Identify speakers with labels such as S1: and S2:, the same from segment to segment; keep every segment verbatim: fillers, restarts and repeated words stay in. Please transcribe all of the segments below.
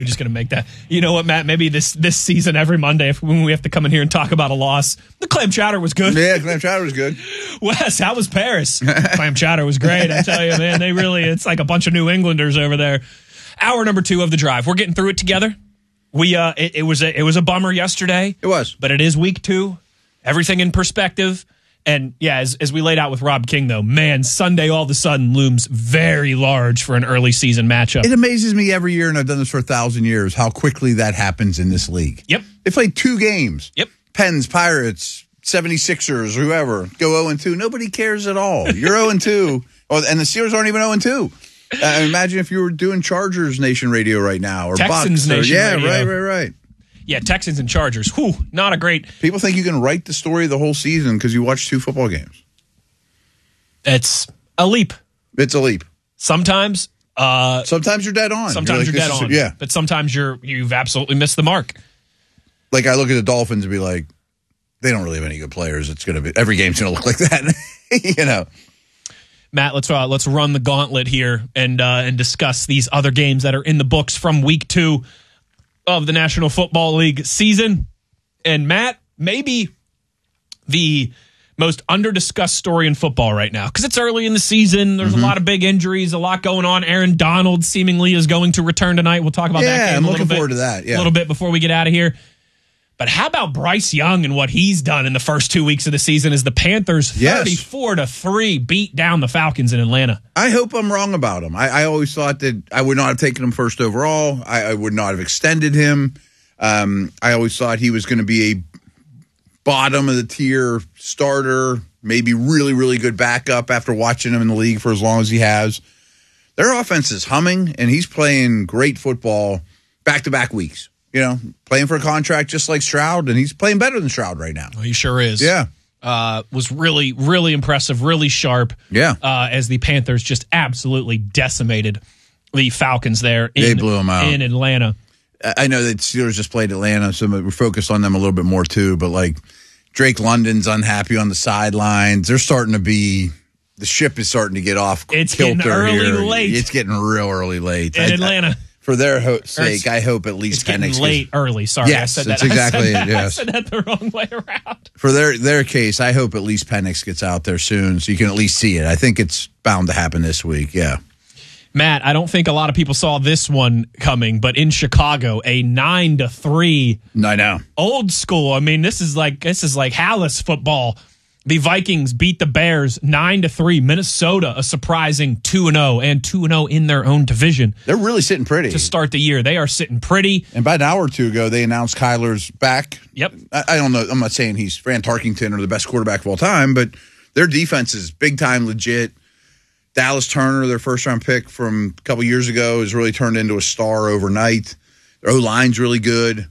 S1: We're just going to make that. You know what, Matt? Maybe this this season, every Monday, if, when we have to come in here and talk about a loss, the clam chowder was good.
S2: Yeah, clam chowder was good.
S1: Wes, how was Paris? Clam chowder was great. I tell you, man, they really, it's like a bunch of New Englanders over there. Hour number two of the drive. We're getting through it together. We uh, it, it was a it was a bummer yesterday.
S2: It was,
S1: but it is week two. Everything in perspective. And yeah, as, as we laid out with Rob King, though, man, Sunday all of a sudden looms very large for an early season matchup.
S2: It amazes me every year, and I've done this for a thousand years, how quickly that happens in this league.
S1: Yep.
S2: They played two games.
S1: Yep.
S2: Pens, Pirates, seventy-sixers, whoever, go oh and two. Nobody cares at all. You're oh and two, and the Steelers aren't even oh and two. Uh, imagine if you were doing Chargers Nation Radio right now. Or
S1: Texans
S2: Bucks, or,
S1: Nation
S2: yeah,
S1: Radio.
S2: right, right, right.
S1: Yeah, Texans and Chargers. Whew, not a great...
S2: People think you can write the story of the whole season because you watch two football games.
S1: It's a leap.
S2: It's a leap.
S1: Sometimes... Uh,
S2: sometimes you're dead on.
S1: Sometimes you're, like, you're dead on.
S2: Is, yeah.
S1: But sometimes you're, you've absolutely missed the mark.
S2: Like, I look at the Dolphins and be like, they don't really have any good players. It's going to be... Every game's going to look like that. You know?
S1: Matt, let's uh, let's run the gauntlet here and uh, and discuss these other games that are in the books from week two of the National Football League season. And Matt, maybe the most under-discussed story in football right now, because it's early in the season. There's mm-hmm. a lot of big injuries, a lot going on. Aaron Donald seemingly is going to return tonight. We'll talk about
S2: yeah,
S1: that game
S2: I'm
S1: a little
S2: looking
S1: bit,
S2: forward to that. Yeah.
S1: a little bit before we get out of here. But how about Bryce Young and what he's done in the first two weeks of the season as the Panthers thirty-four to three beat down the Falcons in Atlanta?
S2: I hope I'm wrong about him. I, I always thought that I would not have taken him first overall. I, I would not have extended him. Um, I always thought he was going to be a bottom of the tier starter, maybe really, really good backup after watching him in the league for as long as he has. Their offense is humming, and he's playing great football back-to-back weeks. You know, playing for a contract just like Stroud, and he's playing better than Stroud right now.
S1: Well, he sure is.
S2: Yeah.
S1: Uh, was really, really impressive, really sharp.
S2: Yeah.
S1: Uh, as the Panthers just absolutely decimated the Falcons there in,
S2: they blew them out.
S1: in Atlanta.
S2: I know that Steelers just played Atlanta, so we're focused on them a little bit more too, but like Drake London's unhappy on the sidelines. They're starting to be, the ship is starting to get off
S1: It's
S2: kilter
S1: getting early
S2: here.
S1: late.
S2: It's getting real early late.
S1: In
S2: I,
S1: Atlanta.
S2: I, For their ho- sake, I hope at least
S1: it's getting
S2: Penix
S1: late
S2: gets,
S1: early. Sorry,
S2: yes,
S1: I said
S2: that's
S1: that.
S2: exactly
S1: I said
S2: it.
S1: that,
S2: Yes.
S1: I said that the wrong way around.
S2: For their their case, I hope at least Penix gets out there soon, so you can at least see it. I think it's bound to happen this week. Yeah,
S1: Matt, I don't think a lot of people saw this one coming, but in Chicago, a nine to three.
S2: I know.
S1: Old school. I mean, this is like this is like Hallis football. The Vikings beat the Bears nine to three. Minnesota, a surprising two and oh, and two and oh in their own division.
S2: They're really sitting pretty
S1: to start the year. They are sitting pretty.
S2: And about an hour or two ago, they announced Kyler's back.
S1: Yep.
S2: I, I don't know. I'm not saying he's Fran Tarkington or the best quarterback of all time, but their defense is big time legit. Dallas Turner, their first round pick from a couple years ago, has really turned into a star overnight. Their O-line's really good.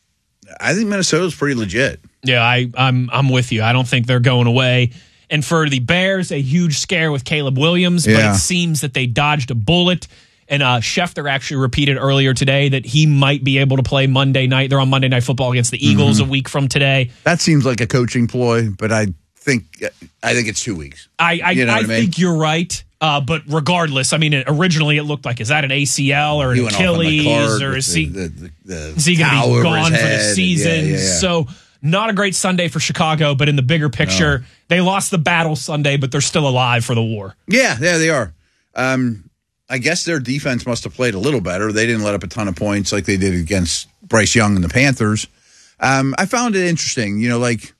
S2: I think Minnesota's pretty legit.
S1: Yeah, I, I'm I'm with you. I don't think they're going away. And for the Bears, a huge scare with Caleb Williams, but
S2: yeah.
S1: it seems that they dodged a bullet. And uh, Schefter actually repeated earlier today that he might be able to play Monday night. They're on Monday Night Football against the Eagles mm-hmm. a week from today.
S2: That seems like a coaching ploy, but I think I think it's two weeks.
S1: I I,
S2: you know
S1: I,
S2: I mean?
S1: think you're right. Uh, but regardless, I mean, it, originally it looked like, is that an A C L or an Achilles, or is he,
S2: the, the, the
S1: is he going to be gone for the
S2: head.
S1: season?
S2: Yeah, yeah, yeah.
S1: So not a great Sunday for Chicago, but in the bigger picture, no. they lost the battle Sunday, but they're still alive for the war.
S2: Yeah, yeah, they are. Um, I guess their defense must have played a little better. They didn't let up a ton of points like they did against Bryce Young and the Panthers. Um, I found it interesting, you know, like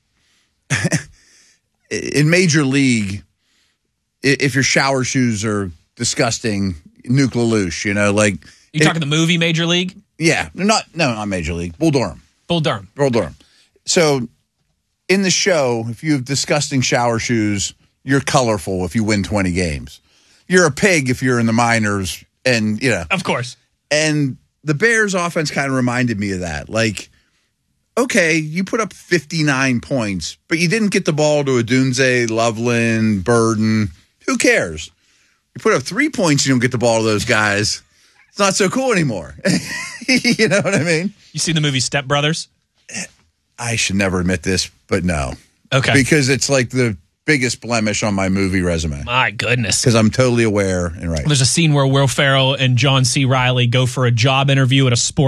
S2: in Major League, if your shower shoes are disgusting, Nuke LaLoosh, you know, like
S1: you talking the movie Major League?
S2: Yeah, not no, not Major League. Bull Durham.
S1: Bull Durham.
S2: Bull Durham. So in the show, if you have disgusting shower shoes, you're colorful if you win twenty games. You're a pig if you're in the minors, and you know.
S1: Of course.
S2: And the Bears offense kind of reminded me of that. Like, okay, you put up fifty-nine points, but you didn't get the ball to Odunze, Loveland, Burden. Who cares? You put up three points, you don't get the ball to those guys. It's not so cool anymore. You know what I mean?
S1: You seen the movie Step Brothers?
S2: I should never admit this, but no.
S1: Okay.
S2: Because it's like the biggest blemish on my movie resume.
S1: My goodness.
S2: Because I'm totally aware and right.
S1: There's a scene where Will Ferrell and John C. Reilly go for a job interview at a sports